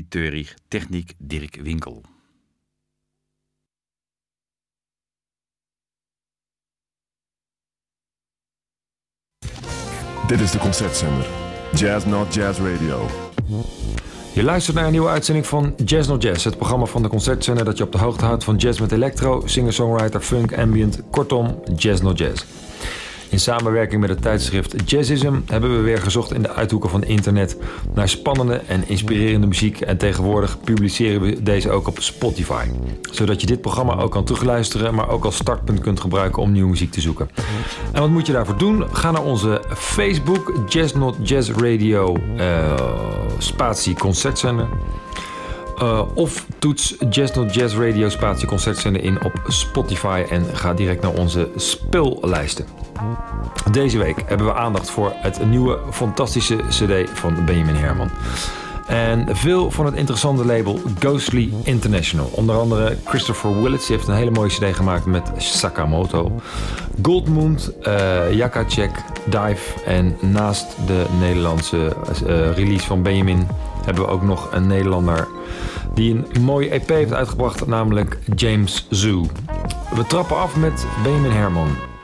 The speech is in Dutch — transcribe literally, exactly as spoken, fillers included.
Teurig, techniek Dirk Winkel. Dit is de Concertzender. Jazz Not Jazz Radio. Je luistert naar een nieuwe uitzending van Jazz Not Jazz, het programma van de Concertzender dat je op de hoogte houdt van jazz met electro, singer-songwriter, funk, ambient, kortom Jazz Not Jazz. In samenwerking met het tijdschrift Jazzism hebben we weer gezocht in de uithoeken van internet naar spannende en inspirerende muziek en tegenwoordig publiceren we deze ook op Spotify. Zodat je dit programma ook kan terugluisteren, maar ook als startpunt kunt gebruiken om nieuwe muziek te zoeken. En wat moet je daarvoor doen? Ga naar onze Facebook Jazz Not Jazz Radio uh, spatie Concertzender. Uh, of toets Jazz Not Jazz Radio spatie Concertzender in op Spotify en ga direct naar onze speellijsten. Deze week hebben we aandacht voor het nieuwe fantastische cd van Benjamin Herman. En veel van het interessante label Ghostly International. Onder andere Christopher Willits, die heeft een hele mooie cd gemaakt met Sakamoto. Goldmund, uh, Jakacek, Dive en naast de Nederlandse uh, release van Benjamin hebben we ook nog een Nederlander die een mooie E P heeft uitgebracht, namelijk James Zoo. We trappen af met Benjamin Herman.